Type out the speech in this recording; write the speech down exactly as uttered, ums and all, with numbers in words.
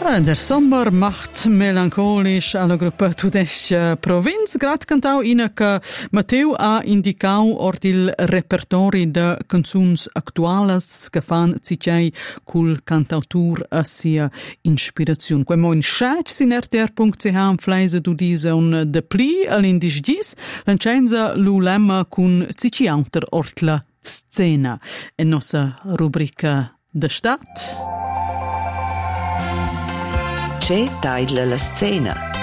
Der Sommer macht melancholisch alla gruppa tudescia Provinz. Grat cantau ina che Matteo ha indicau ord il repertori de canzuns actualas che fan zicei cul cantautur a sia inspiraziun. Quemo in schatch sin R T R punct C H am fleise du diese un de pli all'indisch gis, l'encenza lu lemma cun zici auter ord la scena. E nossa rubrica de stat. C'è tailla la scena.